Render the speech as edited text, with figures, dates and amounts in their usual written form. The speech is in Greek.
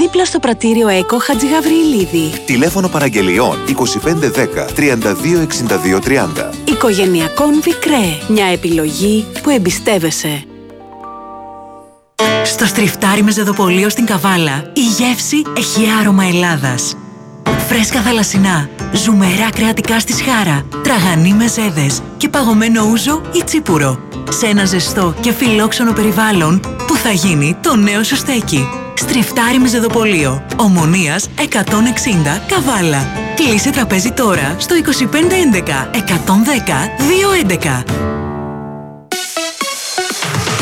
δίπλα στο πρατήριο ΕΚΟ Χατζηγαβριηλίδη. Τηλέφωνο παραγγελιών 2510 326230. Οικογενειακόν Βικρέ. Μια επιλογή που εμπιστεύεσαι. Στο στριφτάρι με Ζεδοπολείο στην Καβάλα, η γεύση έχει άρωμα Ελλάδας. Φρέσκα θαλασσινά, ζουμερά κρεατικά στη σχάρα, τραγανή με ζέδες και παγωμένο ούζο ή τσίπουρο. Σε ένα ζεστό και φιλόξενο περιβάλλον που θα γίνει το νέο σου στέκι. Στριφτάρι με Ζεδοπολείο, Ομονίας 160 Καβάλα. Κλείσε τραπέζι τώρα στο 2511 110 211.